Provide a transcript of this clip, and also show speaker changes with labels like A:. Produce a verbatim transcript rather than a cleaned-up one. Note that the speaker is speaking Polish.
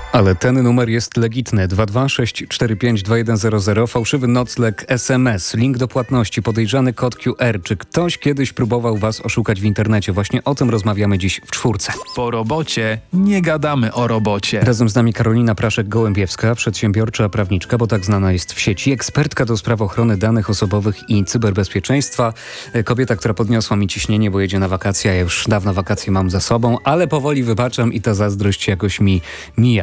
A: Ale ten numer jest legitny. dwa dwa sześć cztery pięć dwa jeden zero zero. Fałszywy nocleg S M S. Link do płatności. Podejrzany kod Q R. Czy ktoś kiedyś próbował was oszukać w internecie? Właśnie o tym rozmawiamy dziś w czwórce.
B: Po robocie nie gadamy o robocie.
A: Razem z nami Karolina Praszek-Gołębiewska, przedsiębiorcza prawniczka, bo tak znana jest w sieci, ekspertka do spraw ochrony danych osobowych i cyberbezpieczeństwa. Kobieta, która podniosła mi ciśnienie, bo jedzie na wakacje. Ja już dawno wakacje mam za sobą, ale powoli wybaczam i ta zazdrość jakoś mi mija.